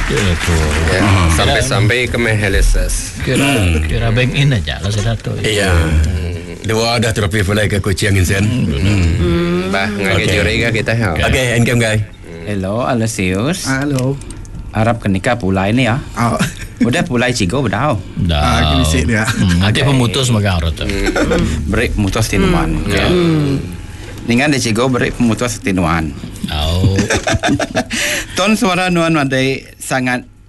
Sampai ke Mahalisas. Kira bank in aja lah saya tu. Iya. Dua dah trofi pulai ke kucing insen. Bah ngaji juriga kita ha. Okey, income guys. Hello, Alesius. Halo. Arab kenikah pulai ni ya. Udah pulai cigo bedau. Dah. Gini sih dia. Nanti pemutus magang orang tu. Break mutus tinuan. Dengan de cigo break pemutus tinuan. Oh. Ton suara nuan wadai sangat